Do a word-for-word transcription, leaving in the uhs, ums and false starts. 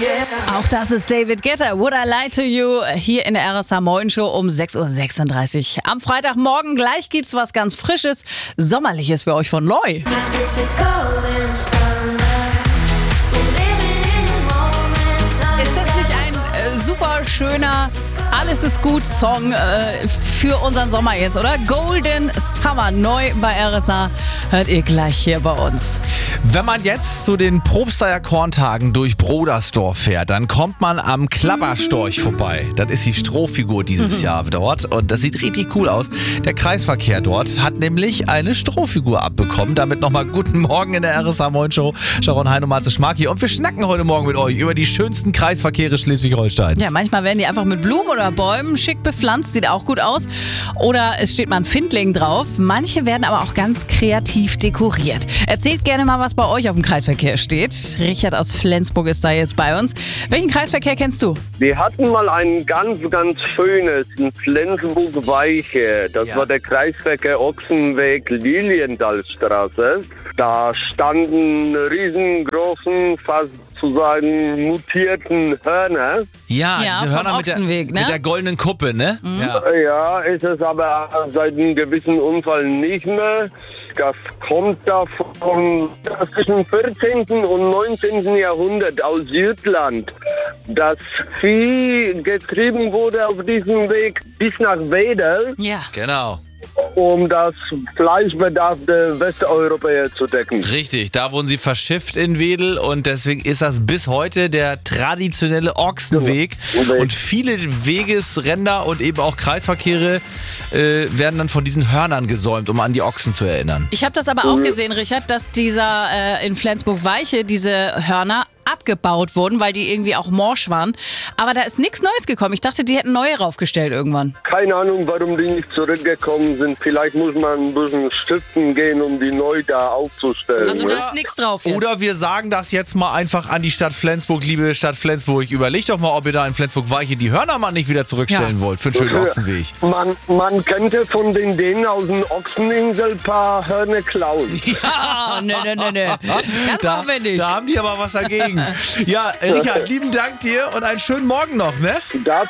Auch das ist David Guetta, Would I Lie to You, hier in der R S H Moin Show um sechs Uhr sechsunddreißig. Am Freitagmorgen gleich gibt's was ganz Frisches, Sommerliches für euch von Loi. Ist das nicht ein äh, super schöner Alles ist gut Song äh, für unseren Sommer jetzt, oder? Golden Summer, neu bei R S H, hört ihr gleich hier bei uns. Wenn man jetzt zu den Probsteier Korntagen durch Brodersdorf fährt, dann kommt man am Klapperstorch vorbei. Das ist die Strohfigur dieses Jahr dort und das sieht richtig cool aus. Der Kreisverkehr dort hat nämlich eine Strohfigur abbekommen. Damit nochmal guten Morgen in der R S H Moin Show. Sharon Hein und Matze Schmarki. Und wir schnacken heute Morgen mit euch über die schönsten Kreisverkehre Schleswig-Holsteins. Ja, manchmal werden die einfach mit Blumen oder Bäumen schick bepflanzt, sieht auch gut aus. Oder es steht mal ein Findling drauf. Manche werden aber auch ganz kreativ dekoriert. Erzählt gerne mal, was bei euch auf dem Kreisverkehr steht. Richard aus Flensburg ist da jetzt bei uns. Welchen Kreisverkehr kennst du? Wir hatten mal ein ganz, ganz schönes in Flensburg-Weiche. Das ja. war der Kreisverkehr Ochsenweg-Lilienthalstraße. Da standen riesengroßen, fast zu sagen mutierten Hörner. Ja, Ja, diese vom Hörner mit der, Ochsenweg, ne? mit der goldenen Kuppe, ne? Mhm. Ja. Ja, ist es aber seit einem gewissen Unfall nicht mehr. Das kommt da von zwischen vierzehnten und neunzehnten Jahrhundert aus Südland. Das Vieh getrieben wurde auf diesem Weg bis nach Wedel, Ja. Genau. um das Fleischbedarf der Westeuropäer zu decken. Richtig, da wurden sie verschifft in Wedel und deswegen ist das bis heute der traditionelle Ochsenweg. Ja. Und viele Wegesränder und eben auch Kreisverkehre äh, werden dann von diesen Hörnern gesäumt, um an die Ochsen zu erinnern. Ich habe das aber auch gesehen, Richard, dass dieser äh, in Flensburg-Weiche, diese Hörner abgebaut wurden, weil die irgendwie auch morsch waren. Aber da ist nichts Neues gekommen. Ich dachte, die hätten neue raufgestellt irgendwann. Keine Ahnung, warum die nicht zurückgekommen sind. Vielleicht muss man ein bisschen stiften gehen, um die neu da aufzustellen. Also ne? da ist nichts drauf jetzt. Oder wir sagen das jetzt mal einfach an die Stadt Flensburg, liebe Stadt Flensburg. Überlegt doch mal, ob ihr da in Flensburg-Weiche die Hörner mal nicht wieder zurückstellen Ja. wollt für einen schönen Ochsenweg. Man, man könnte von den denen aus den Ochseninsel ein paar Hörner klauen. Ah, nö, nö, nö, nö. Ganz Da, aufwendig. da haben die aber was dagegen. Ja, Richard, lieben Dank dir und einen schönen Morgen noch, ne? Da